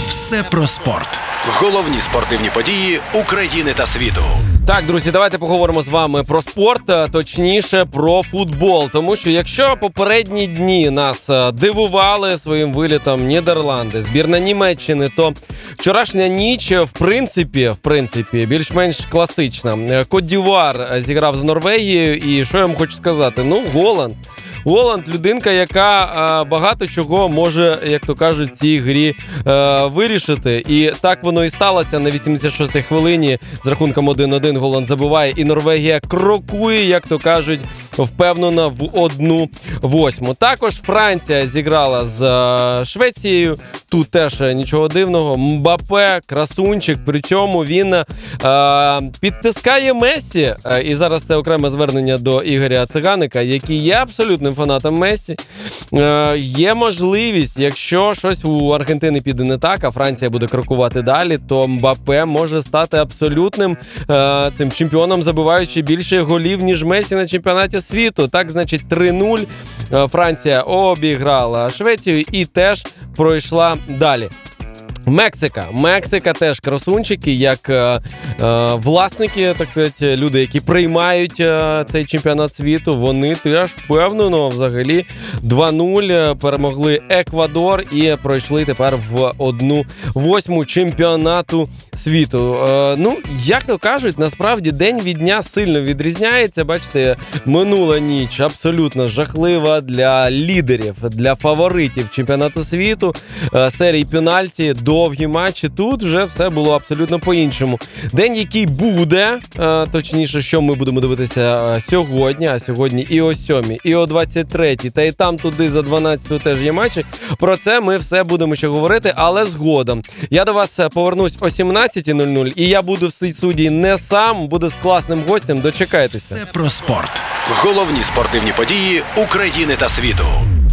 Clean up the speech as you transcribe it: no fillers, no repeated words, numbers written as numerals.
Все про спорт. Головні спортивні події України та світу. Так, друзі, давайте поговоримо з вами про спорт, точніше про футбол. Тому що якщо попередні дні нас дивували своїм вилітом Нідерланди, збірна Німеччини, то вчорашня ніч, в принципі, більш-менш класична. Кот-д'Івуар зіграв з Норвегією, і що я вам хочу сказати? Голланд – людинка, яка багато чого може, як то кажуть, в цій грі вирішити. І так воно і сталося на 86-й хвилині. З рахунком 1-1 Голланд забиває, і Норвегія крокує, як то кажуть, впевнено в 1/8. Також Франція зіграла з Швецією. Тут теж нічого дивного. Мбаппе, красунчик, причому він підтискає Мессі. І зараз це окреме звернення до Ігоря Циганика, який є абсолютним фанатом Мессі. Є можливість, якщо щось у Аргентини піде не так, а Франція буде крокувати далі, то Мбаппе може стати абсолютним цим чемпіоном, забиваючи більше голів, ніж Месі на чемпіонаті світу. Так, значить, 3-0. Франція обіграла Швецію і теж пройшла далі. Мексика теж красунчики, як власники, так сказати, люди, які приймають цей чемпіонат світу, вони теж впевнено взагалі 2-0 перемогли Еквадор і пройшли тепер в 1/8 чемпіонату світу. Як то кажуть, насправді день від дня сильно відрізняється. Бачите, минула ніч абсолютно жахлива для лідерів, для фаворитів чемпіонату світу, серії пенальті, довгі матчі. Тут вже все було абсолютно по-іншому. День, який буде, точніше, що ми будемо дивитися сьогодні, а сьогодні і о 7, і о 23, та і там туди за 12 теж є матчі. Про це ми все будемо ще говорити, але згодом. Я до вас повернусь о 17:00, і я буду в цій студії не сам, буду з класним гостем, дочекайтеся. Все про спорт. Головні спортивні події України та світу.